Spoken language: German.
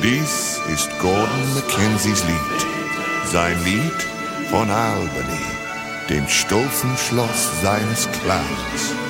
Dies ist Gordon Mackenzies Lied. Sein Lied von Albany, dem stolzen Schloss seines Clans.